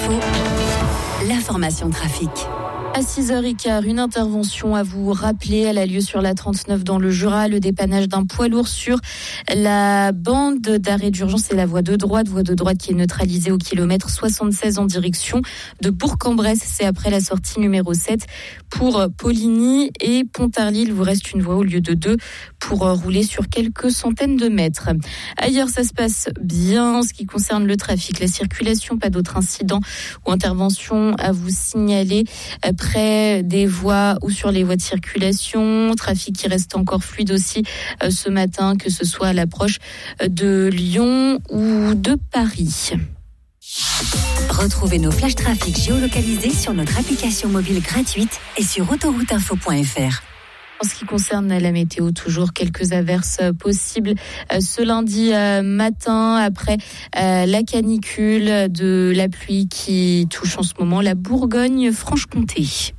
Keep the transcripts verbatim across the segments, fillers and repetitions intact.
Info, l'information trafic. À six heures quinze, une intervention à vous rappeler. Elle a lieu sur la trente-neuf dans le Jura. Le dépannage d'un poids lourd sur la bande d'arrêt d'urgence et la voie de droite. Voie de droite qui est neutralisée au kilomètre soixante-seize en direction de Bourg-en-Bresse. C'est après la sortie numéro sept pour Poligny et Pontarlier. Il vous reste une voie au lieu de deux pour rouler sur quelques centaines de mètres. Ailleurs, ça se passe bien en ce qui concerne le trafic. La circulation, pas d'autres incidents ou interventions à vous signaler près des voies ou sur les voies de circulation. Trafic qui reste encore fluide aussi euh, ce matin, que ce soit à l'approche de Lyon ou de Paris. Retrouvez nos flashs trafic géolocalisés sur notre application mobile gratuite et sur autoroute info point f r. En ce qui concerne la météo, toujours quelques averses possibles ce lundi matin après la canicule, de la pluie qui touche en ce moment la Bourgogne-Franche-Comté.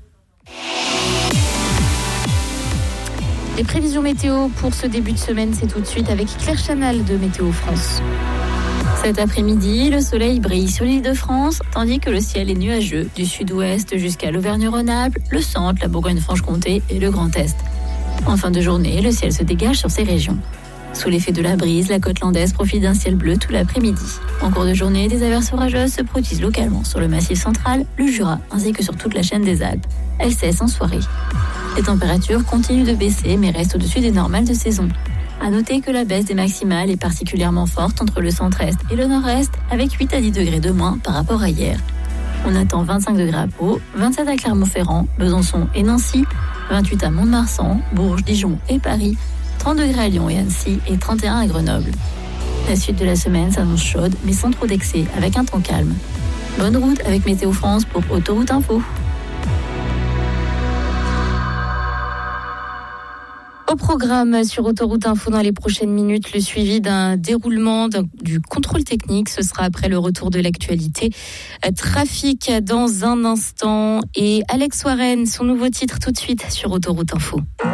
Les prévisions météo pour ce début de semaine, c'est tout de suite avec Claire Chanal de Météo France. Cet après-midi, le soleil brille sur l'île de France, tandis que le ciel est nuageux du sud-ouest jusqu'à l'Auvergne-Rhône-Alpes, le centre, la Bourgogne-Franche-Comté et le Grand Est. En fin de journée, le ciel se dégage sur ces régions. Sous l'effet de la brise, la côte landaise profite d'un ciel bleu tout l'après-midi. En cours de journée, des averses orageuses se produisent localement sur le Massif central, le Jura, ainsi que sur toute la chaîne des Alpes. Elles cessent en soirée. Les températures continuent de baisser, mais restent au-dessus des normales de saison. À noter que la baisse des maximales est particulièrement forte entre le centre-est et le nord-est, avec huit à dix degrés de moins par rapport à hier. On attend vingt-cinq degrés à Pau, vingt-sept à Clermont-Ferrand, Besançon et Nancy, vingt-huit à Mont-de-Marsan, Bourges, Dijon et Paris, trente degrés à Lyon et Annecy et trente et un à Grenoble. La suite de la semaine s'annonce chaude, mais sans trop d'excès, avec un temps calme. Bonne route avec Météo France pour Autoroute Info. Au programme sur Autoroute Info dans les prochaines minutes, le suivi d'un déroulement d'un, du contrôle technique. Ce sera après le retour de l'actualité. Trafic dans un instant. Et Alex Warren, son nouveau titre tout de suite sur Autoroute Info.